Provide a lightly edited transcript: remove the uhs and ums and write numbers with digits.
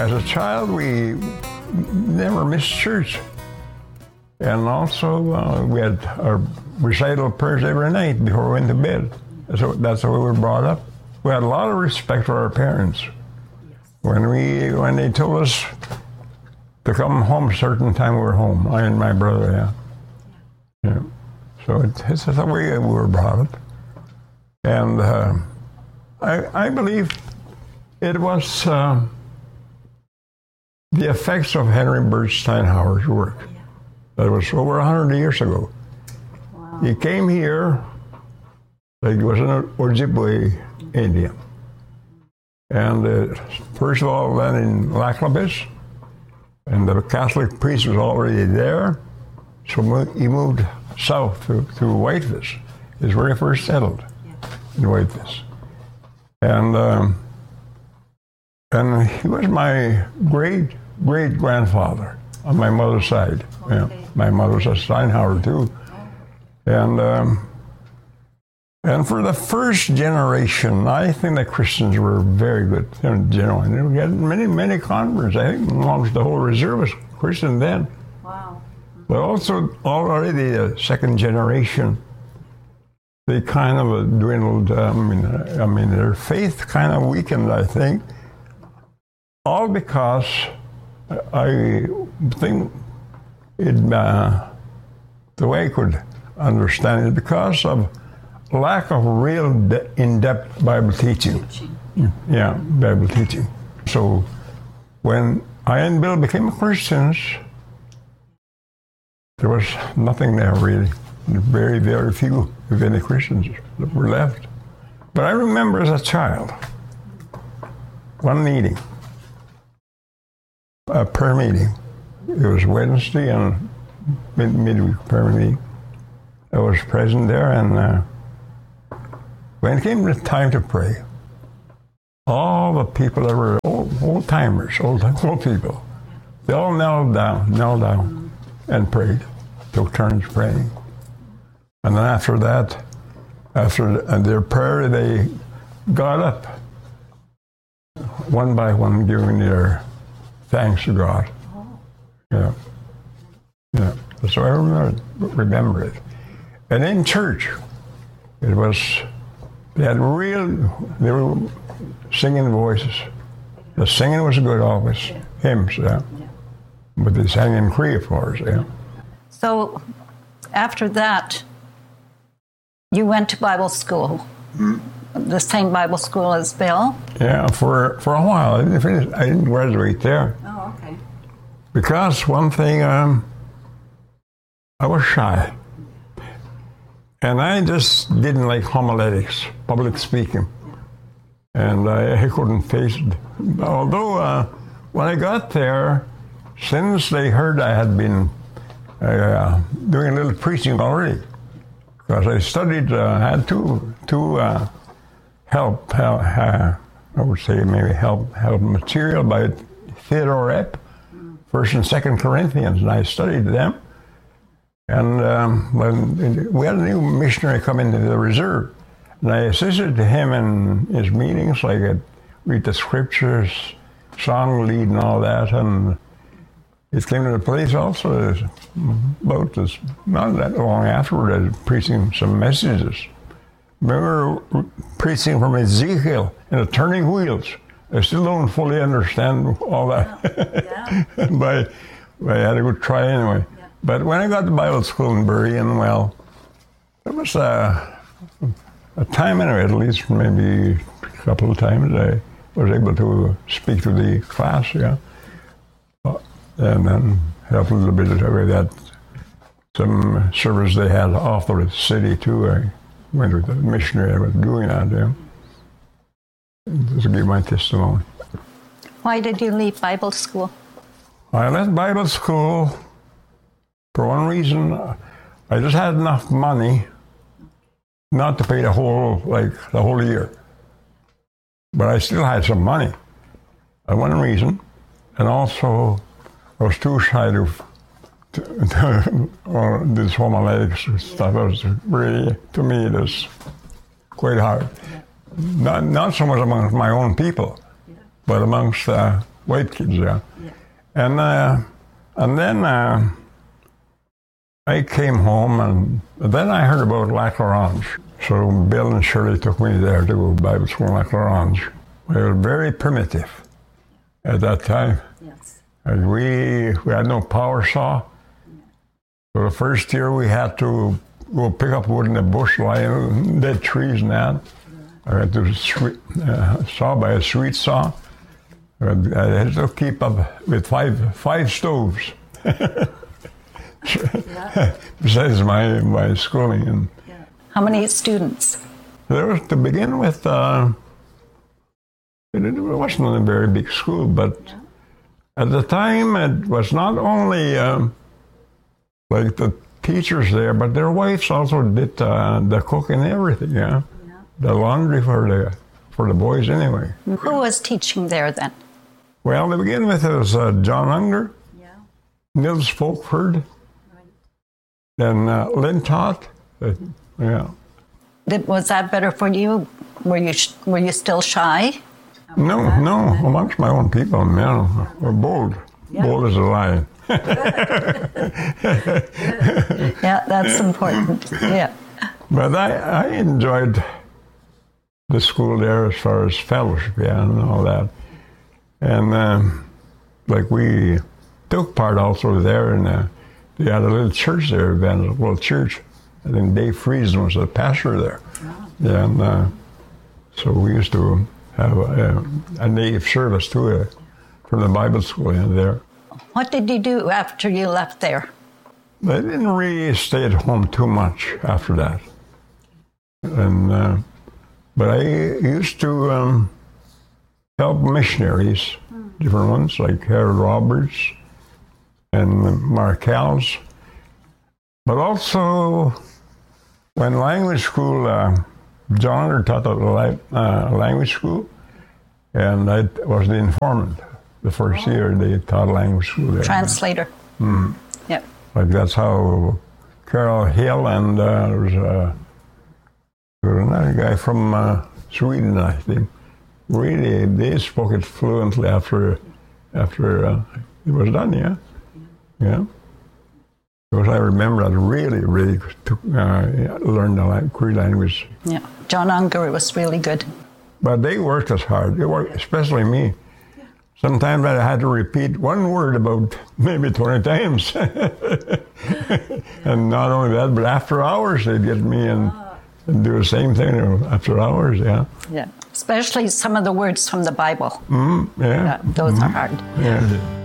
As a child, we never missed church. And also, we had our recital prayers every night before we went to bed. So that's how we were brought up. We had a lot of respect for our parents. When they told us to come home a certain time, we were home. I and my brother, yeah. So it's the way we were brought up. And I believe it was the effects of Henry Birch Steinhauer's work. That was over 100 years ago. Wow. He came here, like he was an Ojibwe Indian. And first of all, then in Lacklabis, and the Catholic priest was already there, so he moved south to Whitefish. Is where he first settled, in Whitefish. And he was my great-grandfather on my mother's side. Okay. Yeah. My mother was a Steinhauer too. And for the first generation, I think the Christians were very good in general. And we had many converts. I think almost the whole reserve was Christian then. Wow. But also already the second generation, they kind of dwindled. I mean, their faith kind of weakened, I think. All because I think the way I could understand it, because of lack of real in-depth Bible teaching. Yeah, Bible teaching. So when I and Bill became Christians, there was nothing there really. Very, very few, if any, Christians that were left. But I remember as a child, one meeting, a prayer meeting. It was Wednesday and midweek prayer meeting. I was present there, and when it came to time to pray, all the people that were old-timers, old people, they all knelt down and prayed, took turns praying. And then after that, after their prayer, they got up, one by one, giving their thanks to God. Yeah. So I remember it. And in church, it was, they were singing voices. The singing was good always, hymns, yeah. But they sang in Cree, of course, yeah. So after that, you went to Bible school, the same Bible school as Bill? Yeah, for a while. I didn't graduate there. Oh, okay. Because one thing, I was shy. And I just didn't like homiletics, public speaking. And I couldn't face it. Although when I got there, since they heard I had been doing a little preaching already, because I studied, had two help material by Theodore Epp, 1st and 2nd Corinthians, and I studied them. And when we had a new missionary come into the reserve, and I assisted him in his meetings, like I'd read the scriptures, song lead and all that, and it came to the place also about this, not that long afterward, I was preaching some messages. Remember preaching from Ezekiel and the turning wheels. I still don't fully understand all that, but I had a good try anyway. Yeah. But when I got to Bible school in Bury, and well, there was a time anyway, at least maybe a couple of times I was able to speak to the class, yeah. And then help a little bit with that. Some service they had off the city too. I went with the missionary I was doing that, yeah. Just to give my testimony. Why did you leave Bible school? I left Bible school for one reason. I just had enough money not to pay the whole year. But I still had some money. That's one reason. And also, I was too shy to this homiletics stuff. It was really, to me, it was quite hard. Not so much amongst my own people, but amongst white kids, yeah. And then I came home, and then I heard about Lac La Ronge. So Bill and Shirley took me there to go to Bible school in Lac La Ronge. We were very primitive at that time. Yes. And we had no power saw. So the first year we had to go pick up wood in the bush, lying dead trees and that. I had to saw by a sweet saw. I had to keep up with five stoves. Besides my schooling. And how many students? there was, to begin with, it wasn't a very big school, but at the time it was not only like the teachers there, but their wives also did the cooking and everything, the laundry for the boys anyway. Who was teaching there then? Well, to begin with, it was John Unger, Nils Folkford, then Lynn Todd. Was that better for you? Were you still shy? No, amongst my own people, we're bold. Bold as a lion. Yeah, that's important. Yeah. But I enjoyed the school there as far as fellowship, and all that. And like we took part also there, and they had a little church there, Evangelical Church. I think Dave Friesen was the pastor there. And so we used to have a native service too from the Bible school in there. What did you do after you left there? I didn't really stay at home too much after that. And but I used to help missionaries, different ones like Harold Roberts and Markells. But also, when language school, John Unger taught at language school, and I was the informant. The first year they taught language school there. Translator. Yep. Like that's how Carol Hill and there was another guy from Sweden, I think. Really, they spoke it fluently after it was done, yeah. Because I remember I really learned the Cree language. Yeah, John Unger was really good. But they worked as hard. They worked, especially me. Sometimes I had to repeat one word about maybe 20 times. And not only that, but after hours they'd get me and do the same thing after hours, Yeah, especially some of the words from the Bible. Yeah. Those are hard. Yeah.